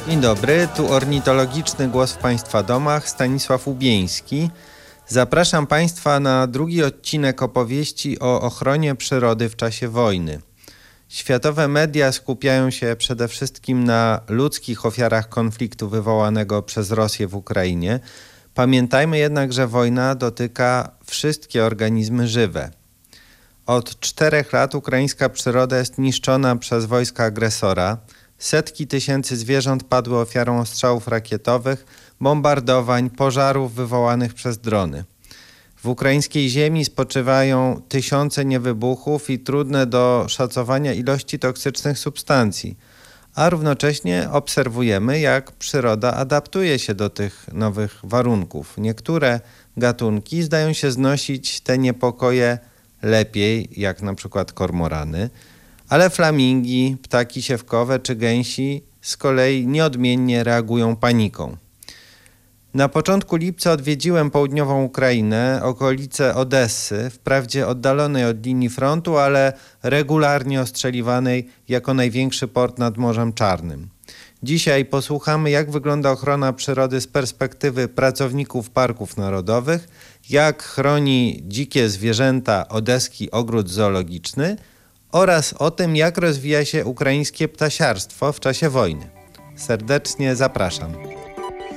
Dzień dobry, tu ornitologiczny głos w Państwa domach, Stanisław Ubieński. Zapraszam Państwa na drugi odcinek opowieści o ochronie przyrody w czasie wojny. Światowe media skupiają się przede wszystkim na ludzkich ofiarach konfliktu wywołanego przez Rosję w Ukrainie. Pamiętajmy jednak, że wojna dotyka wszystkie organizmy żywe. Od 4 lat ukraińska przyroda jest niszczona przez wojska agresora. Setki tysięcy zwierząt padły ofiarą ostrzałów rakietowych, bombardowań, pożarów wywołanych przez drony. W ukraińskiej ziemi spoczywają tysiące niewybuchów i trudne do szacowania ilości toksycznych substancji, a równocześnie obserwujemy, jak przyroda adaptuje się do tych nowych warunków. Niektóre gatunki zdają się znosić te niepokoje lepiej, jak na przykład kormorany, ale flamingi, ptaki siewkowe czy gęsi z kolei nieodmiennie reagują paniką. Na początku lipca odwiedziłem południową Ukrainę, okolice Odessy, wprawdzie oddalonej od linii frontu, ale regularnie ostrzeliwanej jako największy port nad Morzem Czarnym. Dzisiaj posłuchamy, jak wygląda ochrona przyrody z perspektywy pracowników parków narodowych, jak chroni dzikie zwierzęta Odeski Ogród Zoologiczny oraz o tym, jak rozwija się ukraińskie ptasiarstwo w czasie wojny. Serdecznie zapraszam.